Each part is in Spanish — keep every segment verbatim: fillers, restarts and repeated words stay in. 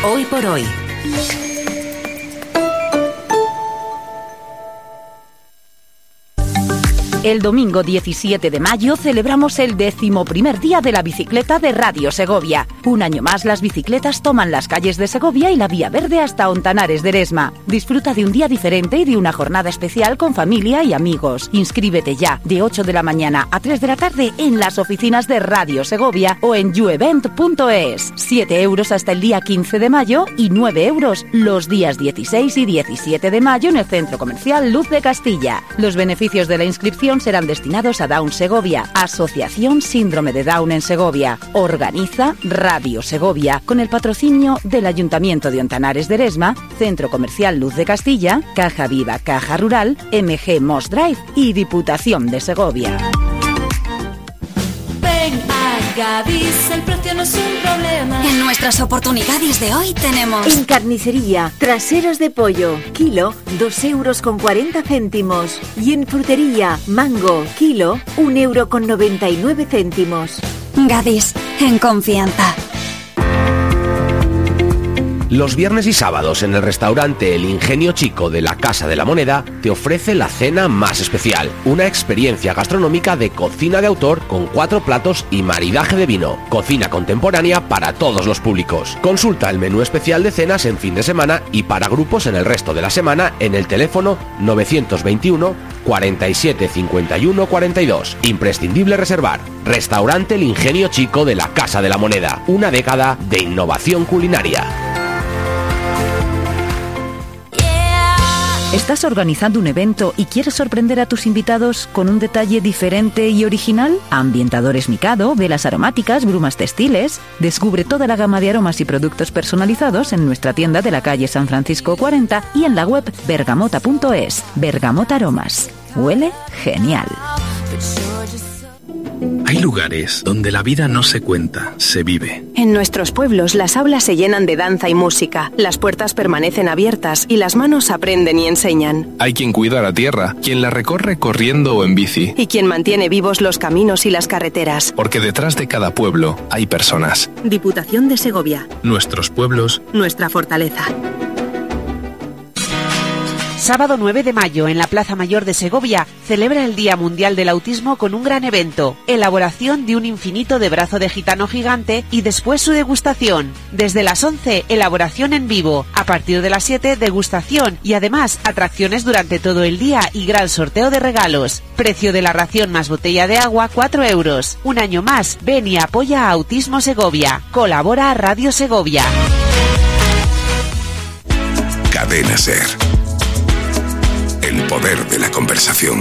Hoy por hoy. El domingo diecisiete de mayo celebramos el decimoprimer día de la bicicleta de Radio Segovia. Un año más las bicicletas toman las calles de Segovia y la Vía Verde hasta Ontanares de Eresma. Disfruta de un día diferente y de una jornada especial con familia y amigos. Inscríbete ya de ocho de la mañana a tres de la tarde en las oficinas de Radio Segovia o en youevent punto es. siete euros hasta el día quince de mayo y nueve euros los días dieciséis y diecisiete de mayo en el Centro Comercial Luz de Castilla. Los beneficios de la inscripción serán destinados a Down Segovia, Asociación Síndrome de Down en Segovia. Organiza Radio Segovia con el patrocinio del Ayuntamiento de Ontanares de Eresma, Centro Comercial Luz de Castilla, Caja Viva Caja Rural, M G Moss Drive y Diputación de Segovia. Ven a Gadis, el precio no es un problema. En nuestras oportunidades de hoy tenemos... En carnicería, traseros de pollo, kilo, dos euros con cuarenta céntimos. Y en frutería, mango, kilo, un euro con noventa y nueve céntimos. Gadis, en confianza. Los viernes y sábados en el restaurante El Ingenio Chico de la Casa de la Moneda te ofrece la cena más especial, una experiencia gastronómica de cocina de autor con cuatro platos y maridaje de vino, cocina contemporánea para todos los públicos. Consulta el menú especial de cenas en fin de semana y para grupos en el resto de la semana en el teléfono novecientos veintiuno, cuarenta y siete, cincuenta y uno, cuarenta y dos. Imprescindible reservar. Restaurante El Ingenio Chico de la Casa de la Moneda, una década de innovación culinaria. ¿Estás organizando un evento y quieres sorprender a tus invitados con un detalle diferente y original? Ambientadores Mikado, velas aromáticas, brumas textiles. Descubre toda la gama de aromas y productos personalizados en nuestra tienda de la calle San Francisco cuarenta y en la web bergamota punto es. Bergamota Aromas. Huele genial. Hay lugares donde la vida no se cuenta, se vive. En nuestros pueblos las aulas se llenan de danza y música, las puertas permanecen abiertas y las manos aprenden y enseñan. Hay quien cuida la tierra, quien la recorre corriendo o en bici. Y quien mantiene vivos los caminos y las carreteras. Porque detrás de cada pueblo hay personas. Diputación de Segovia. Nuestros pueblos. Nuestra fortaleza. Sábado nueve de mayo, en la Plaza Mayor de Segovia, celebra el Día Mundial del Autismo con un gran evento, elaboración de un infinito de brazo de gitano gigante y después su degustación. Desde las once, elaboración en vivo. A partir de las siete, degustación y además atracciones durante todo el día y gran sorteo de regalos. Precio de la ración más botella de agua, cuatro euros. Un año más, ven y apoya a Autismo Segovia. Colabora Radio Segovia. Cadena Ser. El poder de la conversación.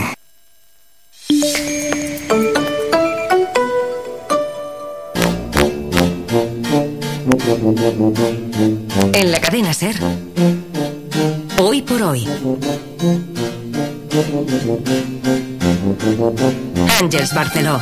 En la cadena Ser. Hoy por hoy. Ángels Barceló.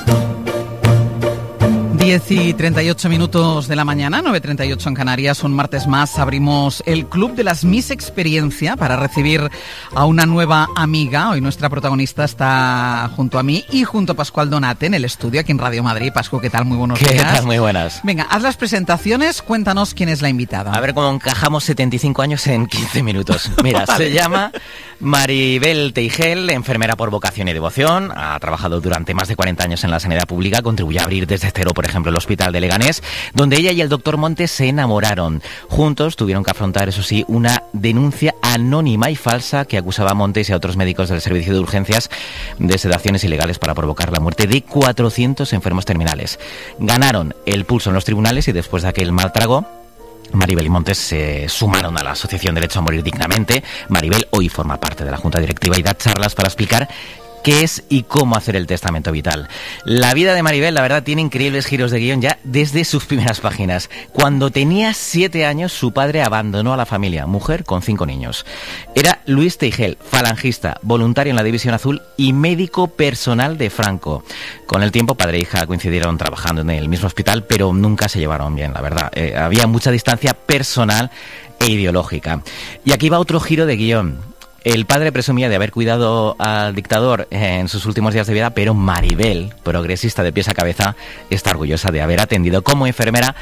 diez y treinta y ocho minutos de la mañana, nueve y treinta y ocho en Canarias, un martes más abrimos el Club de las Miss Experiencia para recibir a una nueva amiga. Hoy nuestra protagonista está junto a mí y junto a Pascual Donate en el estudio aquí en Radio Madrid. Pascu, ¿qué tal? Muy buenos ¿Qué días. tal? Muy buenas. Venga, haz las presentaciones, cuéntanos quién es la invitada. A ver cómo encajamos setenta y cinco años en quince minutos. Mira, Vale. Se llama Maribel Teigel, enfermera por vocación y devoción. Ha trabajado durante más de cuarenta años en la sanidad pública, contribuyó a abrir desde cero, por ejemplo, el Hospital de Leganés, donde ella y el doctor Montes se enamoraron. Juntos tuvieron que afrontar, eso sí, una denuncia anónima y falsa que acusaba a Montes y a otros médicos del servicio de urgencias de sedaciones ilegales para provocar la muerte de cuatrocientos enfermos terminales. Ganaron el pulso en los tribunales y después de aquel mal trago, Maribel y Montes se sumaron a la Asociación Derecho a Morir Dignamente. Maribel hoy forma parte de la Junta Directiva y da charlas para explicar qué es y cómo hacer el testamento vital. La vida de Maribel, la verdad, tiene increíbles giros de guión ya desde sus primeras páginas. Cuando tenía siete años, su padre abandonó a la familia, mujer con cinco niños. Era Luis Teigel, falangista, voluntario en la División Azul y médico personal de Franco. Con el tiempo, padre e hija coincidieron trabajando en el mismo hospital, pero nunca se llevaron bien, la verdad. Eh, había mucha distancia personal e ideológica. Y aquí va otro giro de guión. El padre presumía de haber cuidado al dictador en sus últimos días de vida, pero Maribel, progresista de pies a cabeza, está orgullosa de haber atendido como enfermera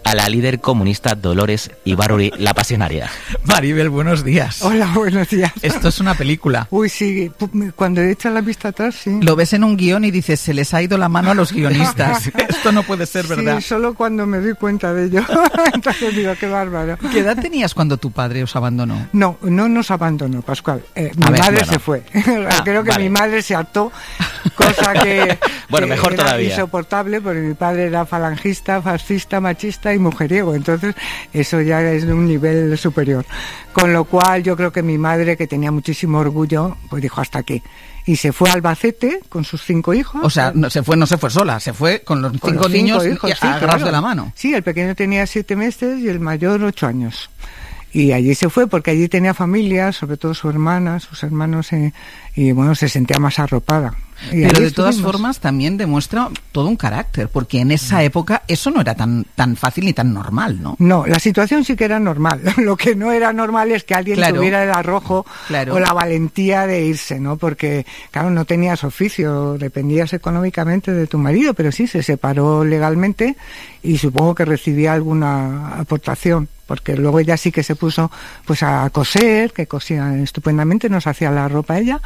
a la líder comunista Dolores Ibárruri, la pasionaria. Maribel, buenos días. Hola, buenos días. Esto es una película. Uy, sí, cuando he hecho la vista atrás, sí. Lo ves en un guión y dices, se les ha ido la mano a los guionistas. Esto no puede ser verdad. Sí, solo cuando me doy cuenta de ello. Entonces digo, qué bárbaro. ¿Qué edad tenías cuando tu padre os abandonó? No, no nos abandonó, Pascual. Eh, mi ver, madre bueno. se fue. Ah, Creo que vale. mi madre se hartó, cosa que, Bueno, que mejor era todavía. insoportable, porque mi padre era falangista, fascista, machista y mujeriego. Entonces, eso ya es de un nivel superior. Con lo cual, yo creo que mi madre, que tenía muchísimo orgullo, pues dijo hasta aquí. Y se fue a Albacete con sus cinco hijos. O sea, no se fue, no se fue sola, se fue con los Con cinco los niños hijos, y sí, agarrados claro. de la mano. Sí, el pequeño tenía siete meses y el mayor ocho años. Y allí se fue porque allí tenía familia, sobre todo su hermana, sus hermanos, eh, y bueno, se sentía más arropada. Y Pero allí de todas estuvimos. formas también demuestra todo un carácter, porque en esa época eso no era tan tan fácil ni tan normal, ¿no? No, la situación sí que era normal. Lo que no era normal es que alguien Claro. tuviera el arrojo Claro. o la valentía de irse, ¿no? Porque, claro, no tenías oficio, dependías económicamente de tu marido, pero sí, se separó legalmente y supongo que recibía alguna aportación, porque luego ella sí que se puso pues a coser, que cosía estupendamente, nos hacía la ropa ella,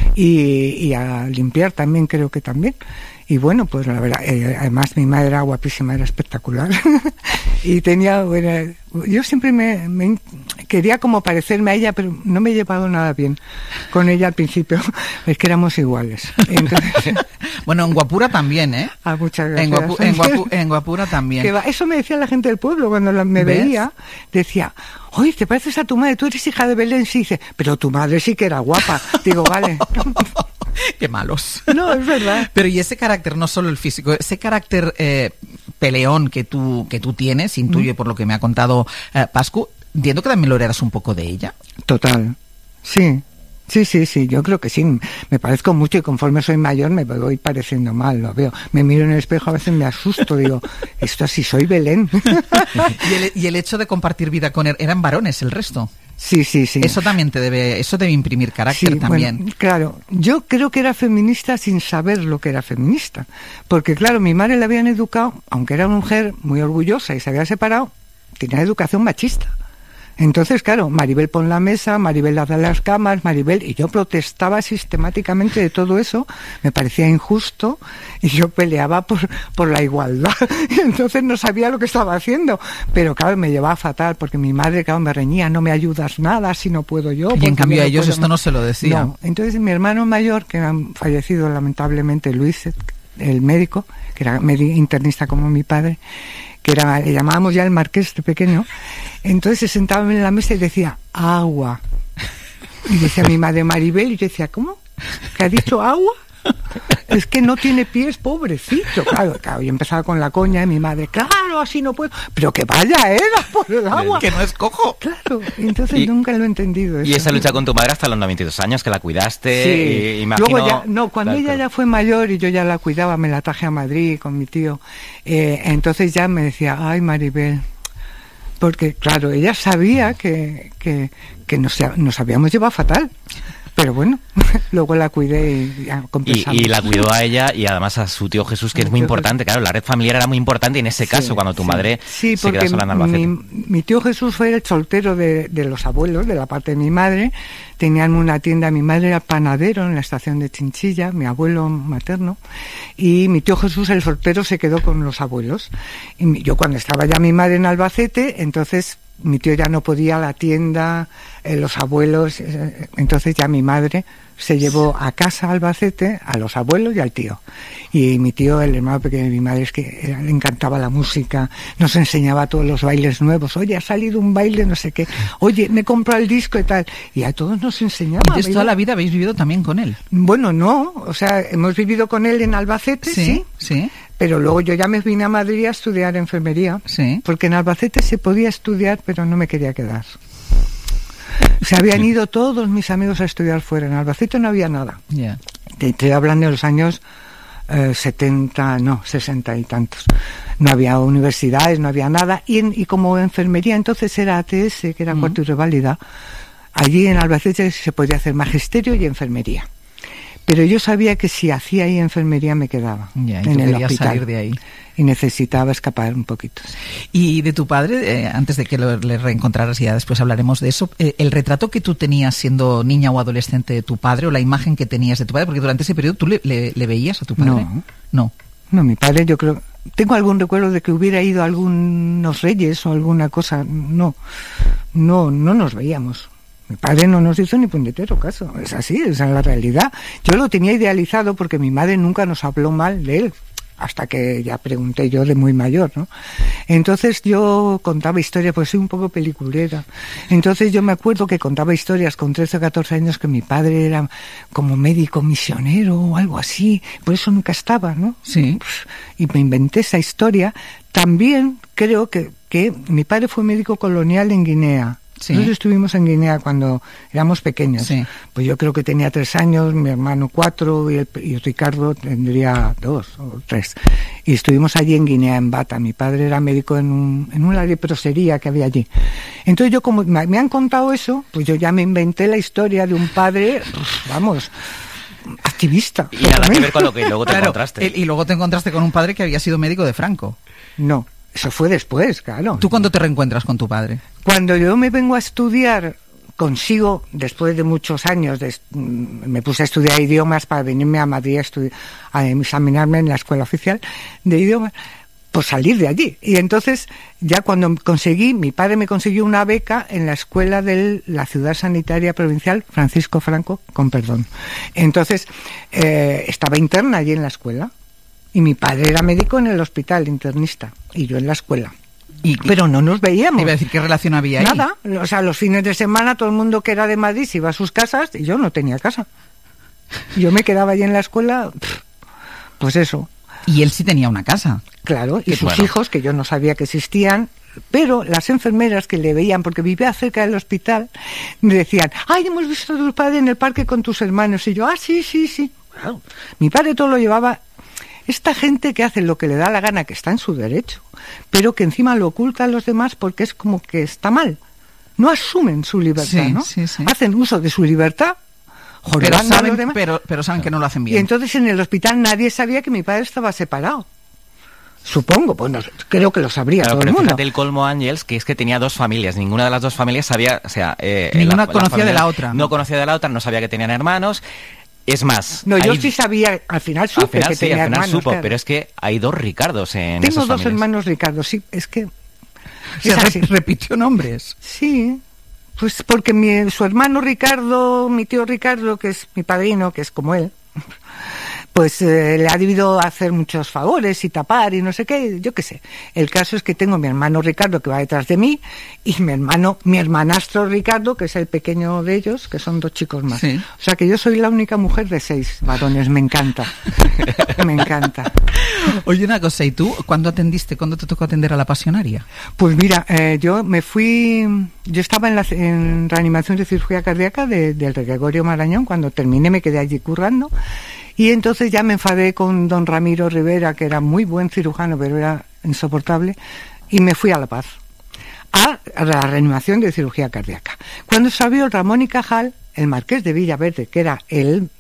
y, y a limpiar también, creo que también. Y bueno, pues la verdad, eh, además mi madre era guapísima, era espectacular. Y tenía, bueno, yo siempre me, me quería como parecerme a ella, pero no me he llevado nada bien con ella al principio, es que éramos iguales. Entonces, Bueno, en Guapura también, ¿eh? ah, muchas gracias. En, Guapu- en, Guapu- en Guapura también. Que va- eso me decía la gente del pueblo cuando la- me ¿Ves? veía, decía, oye, ¿te pareces a tu madre? Tú eres hija de Belén, sí, dice, pero tu madre sí que era guapa. Digo, vale. Qué malos. No, es verdad. Pero y ese carácter, no solo el físico, ese carácter eh, peleón que tú que tú tienes, intuyo por lo que me ha contado eh, Pascu, entiendo que también lo heredas un poco de ella. Total, sí. Sí, sí, sí, yo creo que sí. Me parezco mucho y conforme soy mayor me voy pareciendo mal, lo veo. Me miro en el espejo, a veces me asusto, digo, esto así soy Belén. y, el, y el hecho de compartir vida con él, eran varones el resto. Sí, sí, sí. Eso también te debe, eso debe imprimir carácter Sí, también. bueno, claro, yo creo que era feminista sin saber lo que era feminista. Porque claro, mi madre la habían educado, aunque era una mujer muy orgullosa y se había separado, tenía educación machista. Entonces, claro, Maribel pon la mesa, Maribel haz las camas, Maribel... Y yo protestaba sistemáticamente de todo eso, me parecía injusto, y yo peleaba por, por la igualdad. Y entonces no sabía lo que estaba haciendo. Pero claro, me llevaba fatal, porque mi madre, claro, me reñía, no me ayudas nada si no puedo yo. Y en cambio yo a no ellos puedo esto más. no se lo decía. No. Entonces mi hermano mayor, que ha fallecido lamentablemente, Luis, el médico, que era medi- internista como mi padre, que era, le llamábamos ya el marqués de pequeño, entonces se sentaba en la mesa y decía, agua. Y decía mi madre, Maribel, y yo decía, ¿cómo? ¿Que ha dicho agua? Es que no tiene pies, pobrecito. Claro, claro, yo empezaba con la coña de mi madre, claro, así no puedo. Pero que vaya, era por el agua. Que no es cojo. Claro, entonces Y- nunca lo he entendido. Y eso. esa lucha con tu madre hasta los noventa y dos años, que la cuidaste, Sí. y imagino... Luego ya, no, cuando Claro, ella claro. ya fue mayor y yo ya la cuidaba, me la traje a Madrid con mi tío, eh, entonces ya me decía, ay Maribel, porque claro, ella sabía que, que, que nos, nos habíamos llevado fatal, pero bueno, luego la cuidé y ya Y, compensamos. y la cuidó a ella y además a su tío Jesús, que es muy tío importante. Claro, la red familiar era muy importante y en ese caso, Sí, cuando tu sí. madre Sí, se queda porque sola en Albacete. mi, mi tío Jesús fue el soltero de, de los abuelos, de la parte de mi madre. Tenían una tienda, mi madre era panadero en la estación de Chinchilla, mi abuelo materno, y mi tío Jesús, el soltero, se quedó con los abuelos. Y mi- yo cuando estaba ya mi madre en Albacete, entonces mi tío ya no podía a la tienda, eh, los abuelos, eh, entonces ya mi madre se llevó a casa a Albacete a los abuelos y al tío. Y mi tío, el hermano pequeño de mi madre, es que era- le encantaba la música, nos enseñaba todos los bailes nuevos. Oye, ha salido un baile, no sé qué. Oye, me compro el disco y tal. Y a todos nos enseñaba. Entonces toda Iba- la vida habéis vivido también con él. Bueno, no, o sea, hemos vivido con él en Albacete, sí, Sí, sí. pero luego yo ya me vine a Madrid a estudiar enfermería, Sí. porque en Albacete se podía estudiar, pero no me quería quedar. Se habían ido todos mis amigos a estudiar fuera, en Albacete no había nada. Ya. Te estoy hablando de los años eh, setenta, no, sesenta y tantos. No había universidades, no había nada, y, en- y como enfermería entonces era A T S, que era Mm. cuarto y reválida, allí en Albacete se podía hacer magisterio y enfermería. Pero yo sabía que si hacía ahí enfermería me quedaba Ya, y tú en el querías hospital. salir de ahí. y necesitaba escapar un poquito. Y de tu padre, eh, antes de que lo, le reencontraras, y ya después hablaremos de eso, eh, el retrato que tú tenías siendo niña o adolescente de tu padre, o la imagen que tenías de tu padre, porque durante ese periodo tú le, le, le veías a tu padre. No. No. No, mi padre, yo creo... Tengo algún recuerdo de que hubiera ido a algunos reyes o alguna cosa. No, no, no nos veíamos. Mi padre no nos hizo ni puñetero caso. Es así, esa es la realidad. Yo lo tenía idealizado porque mi madre nunca nos habló mal de él, hasta que ya pregunté yo de muy mayor, ¿no? Entonces yo contaba historias, pues soy un poco peliculera. Entonces yo me acuerdo que contaba historias con trece o catorce años que mi padre era como médico misionero o algo así, por eso nunca estaba, ¿no? Sí. Y me inventé esa historia. También creo que, que mi padre fue médico colonial en Guinea. Sí. Nosotros estuvimos en Guinea cuando éramos pequeños. Sí. Pues yo creo que tenía tres años, mi hermano cuatro y, el, y Ricardo tendría dos o tres. Y estuvimos allí en Guinea, en Bata. Mi padre era médico en, un, en una leprosería que había allí. Entonces yo, como me, me han contado eso, pues yo ya me inventé la historia de un padre, pues, vamos... activista. Y nada que ver con lo que luego te claro, encontraste. Y luego te encontraste con un padre que había sido médico de Franco. No. Eso fue después, claro. ¿Tú cuándo te reencuentras con tu padre? Cuando yo me vengo a estudiar, consigo, después de muchos años, de, me puse a estudiar idiomas para venirme a Madrid a, estudiar, a examinarme en la escuela oficial de idiomas, pues salir de allí. Y entonces, ya cuando conseguí, mi padre me consiguió una beca en la escuela de la Ciudad Sanitaria Provincial Francisco Franco, con perdón. Entonces, eh, estaba interna allí en la escuela. Y mi padre era médico en el hospital, internista, y yo en la escuela. Y, Pero no nos veíamos. Iba a decir, ¿qué relación había ahí? Nada. O sea, los fines de semana todo el mundo que era de Madrid se iba a sus casas y yo no tenía casa. Yo me quedaba allí en la escuela, pues eso. Y él sí tenía una casa. Claro, y sus bueno. hijos, que yo no sabía que existían, pero las enfermeras que le veían, porque vivía cerca del hospital, me decían, ay, hemos visto a tu padre en el parque con tus hermanos. Y yo, ah, sí, sí, sí. Claro. Mi padre todo lo llevaba... Esta gente que hace lo que le da la gana, que está en su derecho, pero que encima lo oculta a los demás porque es como que está mal. No asumen su libertad, sí, ¿no? Sí, sí. Hacen uso de su libertad, pero saben, a los demás. Pero, pero saben que no lo hacen bien. Y entonces en el hospital nadie sabía que mi padre estaba separado. Supongo, pues no, creo que lo sabría claro, todo pero el mundo. Fíjate el colmo, Ángels, que es que tenía dos familias. Ninguna de las dos familias sabía, o sea... Eh, Ninguna la, conocía la familia de la otra. No, no conocía de la otra, no sabía que tenían hermanos... Es más... No, yo hay... sí sabía, al final supe al final, que sí, tenía al final hermanos. supo, claro. pero es que hay dos Ricardos en Tengo esas dos familias. hermanos Ricardo, sí, es que... Se es así. repitió nombres. Sí, pues porque mi, su hermano Ricardo, mi tío Ricardo, que es mi padrino, que es como él, pues eh, le ha debido hacer muchos favores y tapar y no sé qué, yo qué sé. El caso es que tengo mi hermano Ricardo que va detrás de mí y mi hermano, mi hermanastro Ricardo, que es el pequeño de ellos, que son dos chicos más. Sí. O sea que yo soy la única mujer de seis varones, me encanta. Me encanta. Oye, una cosa, ¿y tú cuándo atendiste, cuándo te tocó atender a la pasionaria? Pues mira, eh, yo me fui, yo estaba en, la, en reanimación de cirugía cardíaca de, del Gregorio Marañón, cuando terminé me quedé allí currando. Y entonces ya me enfadé con don Ramiro Rivera, que era muy buen cirujano, pero era insoportable, y me fui a La Paz, a la reanimación de cirugía cardíaca. Cuando salió Ramón y Cajal, el marqués de Villaverde, que era el...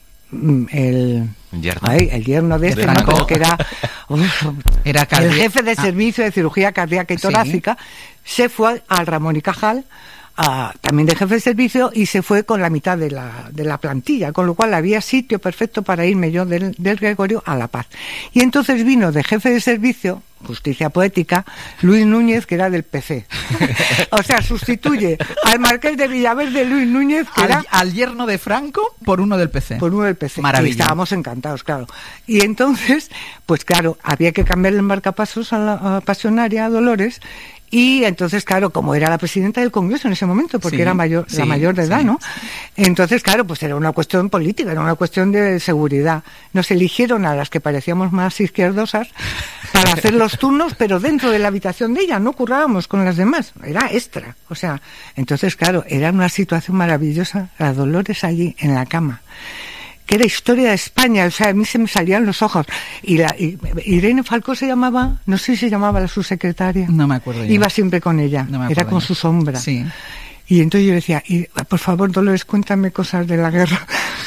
el yerno, ay, el yerno de este, de ¿no? Pero que era, uf, era el jefe de servicio de cirugía cardíaca y torácica, sí. Se fue al Ramón y Cajal, a, también de jefe de servicio, y se fue con la mitad de la, de la plantilla, con lo cual había sitio perfecto para irme yo del, del Gregorio a La Paz. Y entonces vino de jefe de servicio, justicia poética, Luis Núñez, que era del P C. O sea, sustituye al marqués de Villaverde, Luis Núñez, que al, era... al yerno de Franco por uno del P C. Por uno del P C. Maravilla. Y estábamos encantados, claro. Y entonces, pues claro, había que cambiar el marcapasos a la a Pasionaria, a Dolores. Y entonces, claro, como era la presidenta del Congreso en ese momento, porque sí, era mayor, sí, la mayor de edad, sí, ¿no? Sí. Entonces, claro, pues era una cuestión política, era una cuestión de seguridad. Nos eligieron a las que parecíamos más izquierdosas para hacer los turnos, pero dentro de la habitación de ella, no currábamos con las demás, era extra. O sea, entonces, claro, era una situación maravillosa, la Dolores allí en la cama, que era historia de España, o sea, a mí se me salían los ojos. Y, la, y Irene Falcó se llamaba, no sé si se llamaba la subsecretaria. No me acuerdo yo. Iba siempre con ella, no me era con yo. su sombra. Sí. Y entonces yo decía, y, por favor, Dolores, cuéntame cosas de la guerra.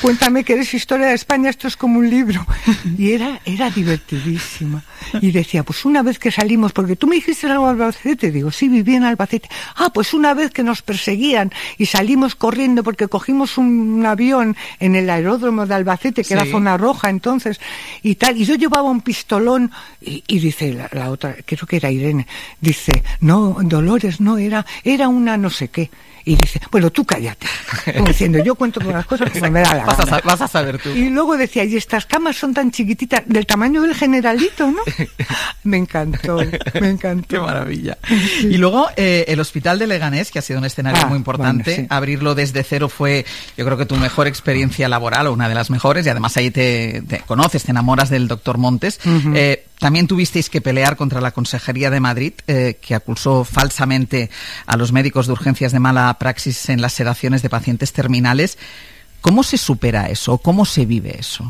cuéntame que eres historia de España, esto es como un libro. Y era, era divertidísima. Y decía, pues una vez que salimos, porque tú me dijiste algo de Albacete, digo, sí, viví en Albacete. Ah, pues una vez que nos perseguían y salimos corriendo porque cogimos un, un avión en el aeródromo de Albacete, que sí. era zona roja entonces, y tal, y yo llevaba un pistolón, y, y dice la, la otra, creo que era Irene, dice, no, Dolores, no, era, era una no sé qué. Y dice, bueno, tú cállate. Como diciendo, yo cuento con las cosas como me da la vas gana. A, vas a saber tú. Y luego decía, y estas camas son tan chiquititas, del tamaño del Generalito, ¿no? Me encantó, me encantó. Qué maravilla. Sí. Y luego eh, el Hospital de Leganés, que ha sido un escenario ah, muy importante. Bueno, sí. Abrirlo desde cero fue, yo creo que tu mejor experiencia laboral, o una de las mejores, y además ahí te, te conoces, te enamoras del doctor Montes. Uh-huh. Eh, También tuvisteis que pelear contra la Consejería de Madrid, eh, que acusó falsamente a los médicos de urgencias de mala praxis en las sedaciones de pacientes terminales. ¿Cómo se supera eso? ¿Cómo se vive eso?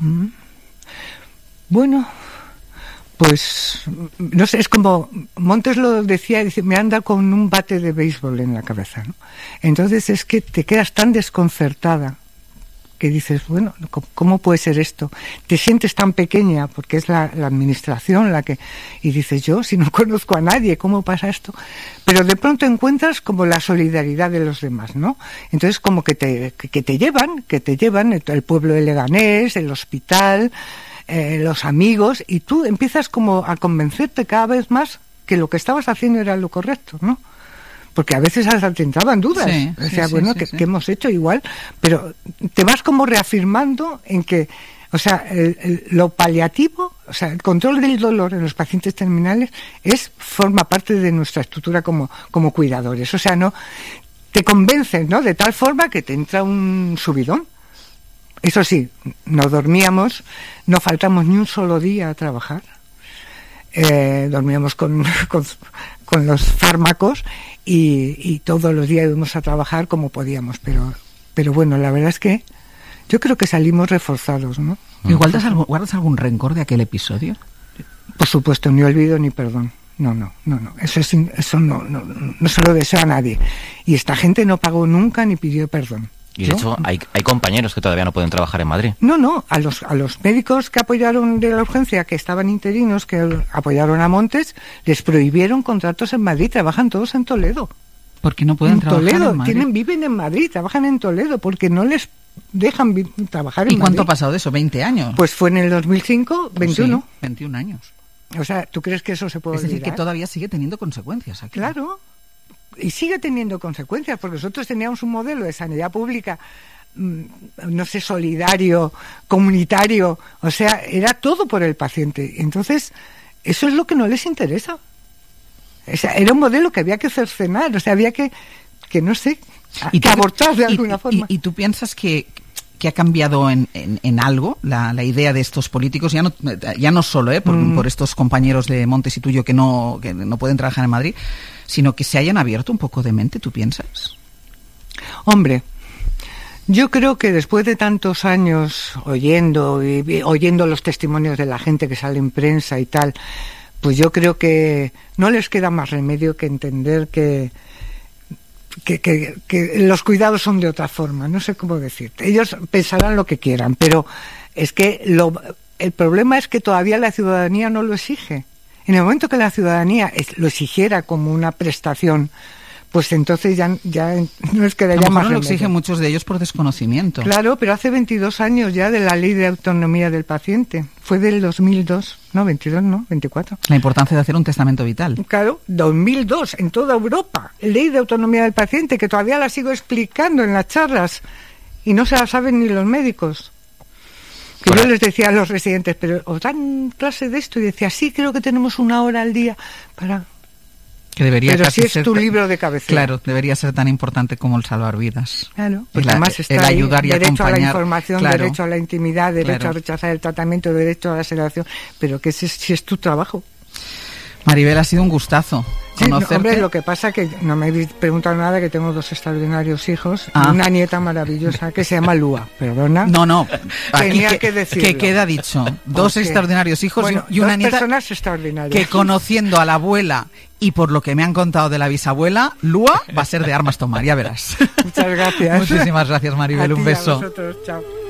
Bueno, pues, no sé, es como Montes lo decía, dice, me anda con un bate de béisbol en la cabeza, ¿no? Entonces es que te quedas tan desconcertada que dices, bueno, ¿cómo puede ser esto? Te sientes tan pequeña, porque es la, la administración la que... Y dices, yo, si no conozco a nadie, ¿cómo pasa esto? Pero de pronto encuentras como la solidaridad de los demás, ¿no? Entonces como que te, que te llevan, que te llevan el pueblo de Leganés, el hospital, eh, los amigos, y tú empiezas como a convencerte cada vez más que lo que estabas haciendo era lo correcto, ¿no? Porque a veces hasta te entraban dudas, sí, o sea, sí, bueno, sí, que, sí. que hemos hecho igual, pero te vas como reafirmando en que, o sea, el, el, lo paliativo, o sea, el control del dolor en los pacientes terminales es forma parte de nuestra estructura como, como cuidadores, o sea, no te convencen, ¿no? De tal forma que te entra un subidón. Eso sí, no dormíamos, no faltamos ni un solo día a trabajar. Eh, dormíamos con, con, con los fármacos y, y todos los días íbamos a trabajar como podíamos, pero pero bueno, la verdad es que yo creo que salimos reforzados, ¿no? ¿Y guardas algún, guardas algún rencor de aquel episodio? Por supuesto, ni olvido ni perdón. No, no, no, no. Eso es, eso no, no, no se lo deseo a nadie. Y esta gente no pagó nunca ni pidió perdón. Y de ¿Yo? hecho hay, hay compañeros que todavía no pueden trabajar en Madrid. No, no, a los a los médicos que apoyaron de la urgencia, que estaban interinos, que apoyaron a Montes, les prohibieron contratos en Madrid, trabajan todos en Toledo. ¿Por qué no pueden en trabajar Toledo, en Madrid? Tienen, viven en Madrid, trabajan en Toledo, porque no les dejan vi- trabajar en Madrid. ¿Y cuánto Madrid. ha pasado de eso? ¿veinte años? Pues fue en el dos mil cinco, veintiuno. Sí, veintiún años. O sea, ¿tú crees que eso se puede Es decir, olvidar? que todavía sigue teniendo consecuencias aquí. Claro, y sigue teniendo consecuencias, porque nosotros teníamos un modelo de sanidad pública, no sé, solidario, comunitario, o sea, era todo por el paciente. Entonces, eso es lo que no les interesa. O sea, era un modelo que había que cercenar, o sea, había que, que no sé, ¿Y que tú, abortar de y, alguna y, forma. Y, y tú piensas que, que ha cambiado en, en, en algo la, la idea de estos políticos, ya no, ya no solo ¿eh? por, mm. por estos compañeros de Montes y tuyo que no, que no pueden trabajar en Madrid, sino que se hayan abierto un poco de mente, ¿tú piensas? Hombre, yo creo que después de tantos años oyendo y, y oyendo los testimonios de la gente que sale en prensa y tal, pues yo creo que no les queda más remedio que entender que que, que, que los cuidados son de otra forma, no sé cómo decirte. Ellos pensarán lo que quieran, pero es que lo, el problema es que todavía la ciudadanía no lo exige. En el momento que la ciudadanía es, lo exigiera como una prestación, pues entonces ya, ya no es que le A lo mejor más no lo remedio. exigen muchos de ellos por desconocimiento. Claro, pero hace veintidós años ya de la Ley de Autonomía del Paciente. Fue del dos mil dos, no, veintidós, no, veinticuatro. La importancia de hacer un testamento vital. Claro, dos mil dos, en toda Europa. Ley de Autonomía del Paciente, que todavía la sigo explicando en las charlas y no se la saben ni los médicos. Que bueno. Yo les decía a los residentes, pero ¿os dan clase de esto? Y decía, sí, creo que tenemos una hora al día para... Que debería Pero casi si es ser tu ta- libro de cabecera. Claro, debería ser tan importante como el salvar vidas. Claro, porque el, además está el ahí, ayudar y derecho acompañar. a la información, Claro. derecho a la intimidad, derecho Claro. a rechazar el tratamiento, derecho a la sedación, pero que si, si es tu trabajo. Maribel, ha sido un gustazo Sí, no, conocerte. hombre, lo que pasa que no me habéis preguntado nada, que tengo dos extraordinarios hijos Ah. y una nieta maravillosa que se llama Lua, perdona. No, no, aquí Tenía que, que decirlo. que queda dicho. Dos ¿Por qué? extraordinarios hijos Bueno, y una dos nieta personas extraordinarias. que, conociendo a la abuela y por lo que me han contado de la bisabuela, Lua va a ser de armas tomar, ya verás. Muchas gracias. Muchísimas gracias, Maribel, A un ti y a beso. vosotros, chao.